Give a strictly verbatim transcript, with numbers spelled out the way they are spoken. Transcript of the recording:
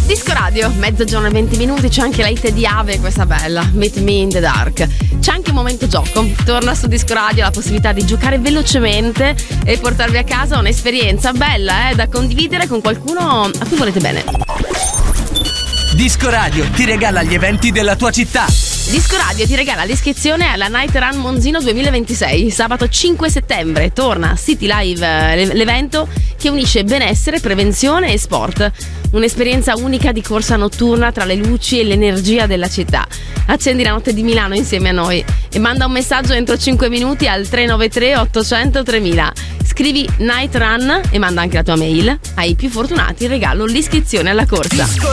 Disco Radio, mezzogiorno e venti minuti, c'è anche la hit di Ave, questa bella, Meet Me in the Dark. C'è anche un momento gioco, torna su Disco Radio la possibilità di giocare velocemente e portarvi a casa un'esperienza bella, eh, da condividere con qualcuno a cui volete bene. Disco Radio ti regala gli eventi della tua città. Disco Radio ti regala l'iscrizione alla Night Run Monzino duemilaventisei. Sabato cinque settembre torna City Live, l'evento che unisce benessere, prevenzione e sport. Un'esperienza unica di corsa notturna tra le luci e l'energia della città. Accendi la notte di Milano insieme a noi e manda un messaggio entro cinque minuti al tre nove tre ottocento tremila. Scrivi Night Run e manda anche la tua mail. Ai più fortunati regalo l'iscrizione alla corsa.